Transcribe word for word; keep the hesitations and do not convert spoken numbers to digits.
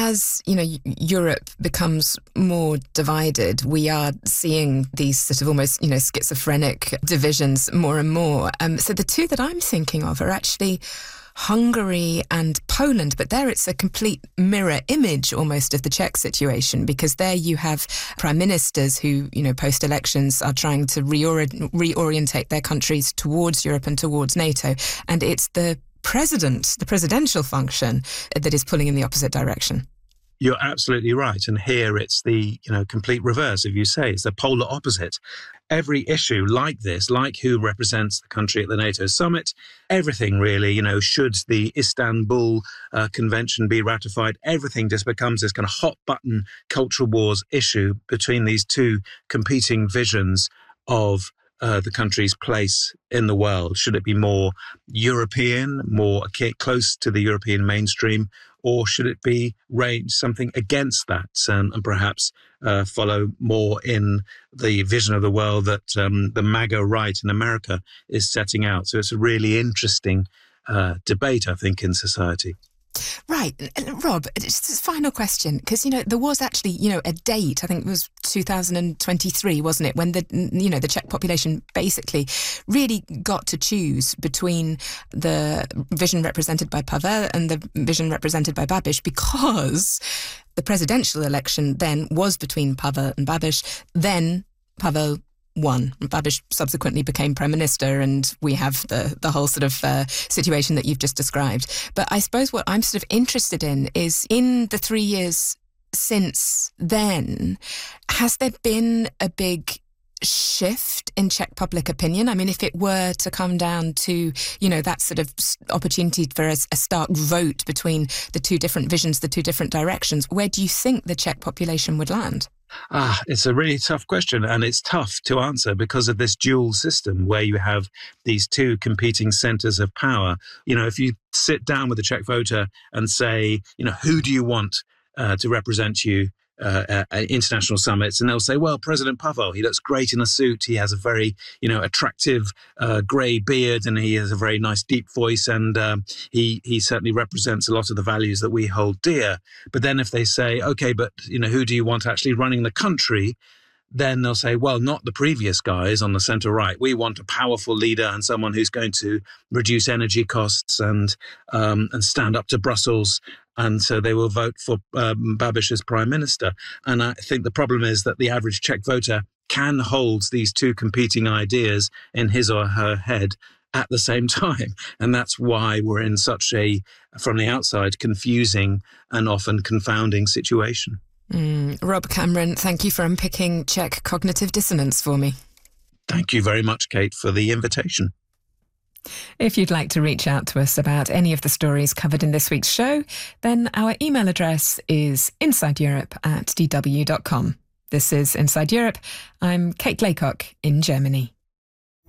as, you know, Europe becomes more divided, we are seeing these sort of almost, you know, schizophrenic divisions more and more. Um, so the two that I'm thinking of are actually Hungary and Poland, but there it's a complete mirror image almost of the Czech situation, because there you have prime ministers who, you know, post-elections are trying to reori- reorientate their countries towards Europe and towards NATO, and it's the president, the presidential function, that is pulling in the opposite direction. You're absolutely right. And here it's the, you know, complete reverse, if you say. It's the polar opposite. Every issue like this, like who represents the country at the NATO summit, everything really, you know, should the Istanbul uh, Convention be ratified, everything just becomes this kind of hot button cultural wars issue between these two competing visions of Uh, the country's place in the world. Should it be more European, more close to the European mainstream, or should it be range something against that um, and perhaps uh, follow more in the vision of the world that um, the MAGA right in America is setting out? So it's a really interesting uh, debate, I think, in society. Right. Rob, just a final question, because, you know, there was actually, you know, a date, I think it was two thousand twenty-three, wasn't it, when the, you know, the Czech population basically really got to choose between the vision represented by Pavel and the vision represented by Babiš, because the presidential election then was between Pavel and Babiš. Then Pavel won. Babiš subsequently became prime minister, and we have the, the whole sort of uh, situation that you've just described. But I suppose what I'm sort of interested in is, in the three years since then, has there been a big shift in Czech public opinion? I mean, if it were to come down to, you know, that sort of opportunity for a, a stark vote between the two different visions, the two different directions, where do you think the Czech population would land? Ah, it's a really tough question, and it's tough to answer because of this dual system where you have these two competing centres of power. You know, if you sit down with a Czech voter and say, you know, who do you want uh, to represent you Uh, uh, international summits, and they'll say, well, President Pavel, he looks great in a suit, he has a very, you know, attractive uh, grey beard, and he has a very nice deep voice, and um, he he certainly represents a lot of the values that we hold dear. But then if they say, okay, but, you know, who do you want actually running the country? Then they'll say, well, not the previous guys on the centre right. We want a powerful leader and someone who's going to reduce energy costs and um, and stand up to Brussels. And so they will vote for um, Babiš as prime minister. And I think the problem is that the average Czech voter can hold these two competing ideas in his or her head at the same time. And that's why we're in such a, from the outside, confusing and often confounding situation. Mm. Rob Cameron, thank you for unpicking Czech cognitive dissonance for me. Thank you very much, Kate, for the invitation. If you'd like to reach out to us about any of the stories covered in this week's show, then our email address is insideeurope at d w dot com. This is Inside Europe. I'm Kate Laycock in Germany.